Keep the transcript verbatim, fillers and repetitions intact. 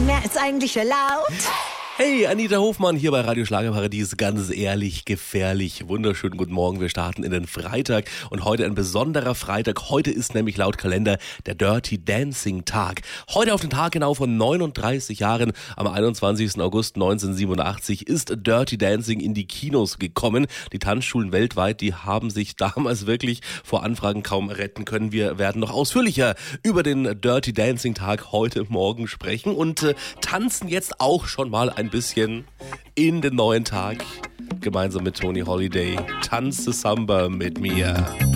mehr als eigentlich erlaubt. Hey, Anita Hofmann hier bei Radio Schlagerparadies, ganz ehrlich, gefährlich. Wunderschönen guten Morgen, wir starten in den Freitag und heute ein besonderer Freitag. Heute ist nämlich laut Kalender der Dirty Dancing Tag. Heute auf den Tag genau von neununddreißig Jahren, am einundzwanzigsten August neunzehnhundertsiebenundachtzig, ist Dirty Dancing in die Kinos gekommen. Die Tanzschulen weltweit, die haben sich damals wirklich vor Anfragen kaum retten können. Wir werden noch ausführlicher über den Dirty Dancing Tag heute Morgen sprechen und äh, tanzen jetzt auch schon mal ein bisschen in den neuen Tag. Gemeinsam mit Tony Holiday. Tanze Samba mit mir.